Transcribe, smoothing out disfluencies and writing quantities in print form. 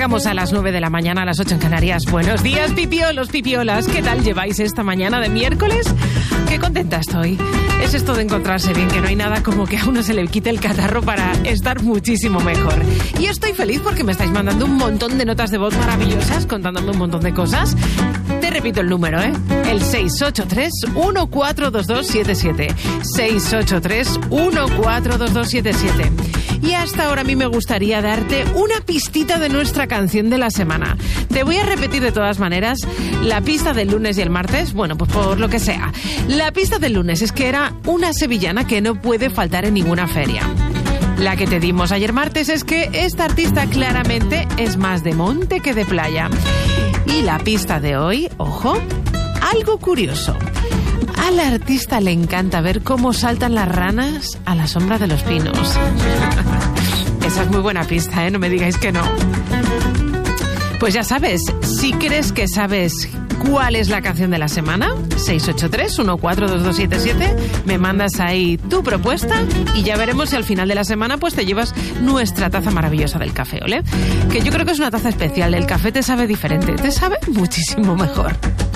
Arrancamos a las 9 de la mañana, a las 8 en Canarias. Buenos días, pipiolos, pipiolas. ¿Qué tal lleváis esta mañana de miércoles? Qué contenta estoy. Es esto de encontrarse bien, que no hay nada como que a uno se le quite el catarro para estar muchísimo mejor. Y estoy feliz porque me estáis mandando un montón de notas de voz maravillosas, contándome un montón de cosas. Te repito el número, el 683-142277. 683-142277. Y hasta ahora a mí me gustaría darte una pistita de nuestra canción de la semana. Te voy a repetir de todas maneras la pista del lunes y el martes, bueno, pues por lo que sea. La pista del lunes es que era una sevillana que no puede faltar en ninguna feria. La que te dimos ayer martes es que esta artista claramente es más de monte que de playa. Y la pista de hoy, ojo, algo curioso. Al artista le encanta ver cómo saltan las ranas a la sombra de los pinos. Esa es muy buena pista, no me digáis que no. Pues ya sabes, si crees que sabes cuál es la canción de la semana, 683-142277, me mandas ahí tu propuesta y ya veremos si al final de la semana pues te llevas nuestra taza maravillosa del café, ¿ole? Que yo creo que es una taza especial, el café te sabe diferente, te sabe muchísimo mejor.